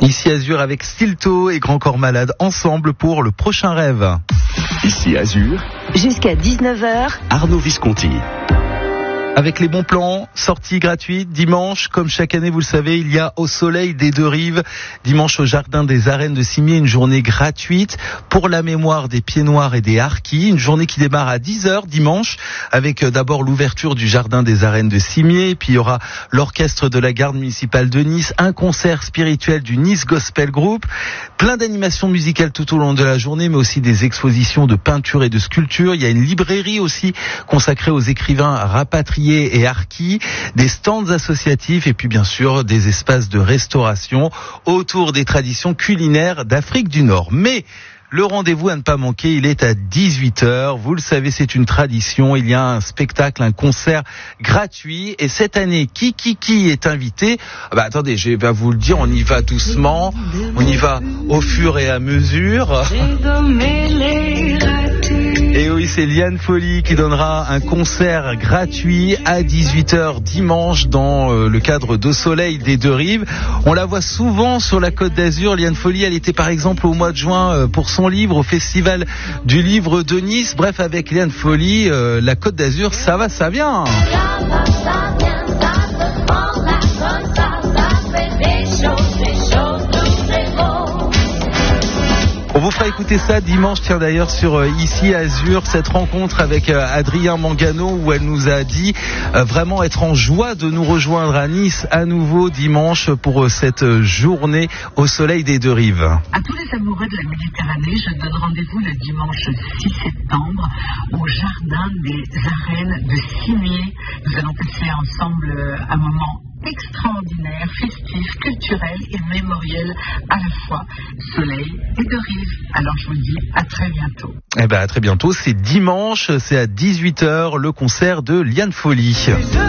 Ici Azur avec Stilto et Grand Corps Malade ensemble pour le prochain rêve. Ici Azur. Jusqu'à 19h. Arnaud Visconti. Avec les bons plans, sortie gratuite, dimanche, comme chaque année, vous le savez, il y a Au Soleil des Deux Rives, dimanche au Jardin des Arènes de Cimier, une journée gratuite pour la mémoire des Pieds Noirs et des Harkis, une journée qui démarre à 10h dimanche, avec d'abord l'ouverture du Jardin des Arènes de Cimier, puis il y aura l'orchestre de la Garde municipale de Nice, un concert spirituel du Nice Gospel Group, plein d'animations musicales tout au long de la journée, mais aussi des expositions de peinture et de sculpture. Il y a une librairie aussi consacrée aux écrivains rapatriés et harkis, des stands associatifs et puis bien sûr des espaces de restauration autour des traditions culinaires d'Afrique du Nord. Mais le rendez-vous à ne pas manquer, il est à 18h. Vous le savez, c'est une tradition. Il y a un spectacle, un concert gratuit. Et cette année, qui est invité? Attendez, je vais vous le dire, on y va doucement. On y va au fur et à mesure. Et oui, c'est Liane Folly qui donnera un concert gratuit à 18h dimanche dans le cadre d'Au Soleil des Deux Rives. On la voit souvent sur la Côte d'Azur. Liane Folly, elle était par exemple au mois de juin pour son livre au Festival du Livre de Nice. Bref, avec Liane Folly, la Côte d'Azur, ça va, ça vient. On vous fera écouter ça dimanche, tiens d'ailleurs sur Ici Azur, cette rencontre avec Adrien Mangano où elle nous a dit vraiment être en joie de nous rejoindre à Nice à nouveau dimanche pour cette journée au Soleil des Deux Rives. À tous les amoureux de la Méditerranée, je donne rendez-vous le dimanche 6 septembre au Jardin des Arènes de Cimier. Nous allons passer ensemble un moment extraordinaire, festif, culturel et mémoriel à la fois. Soleil et Deux Rives. Alors je vous dis à très bientôt. À très bientôt, c'est dimanche, c'est à 18h le concert de Liane Folly.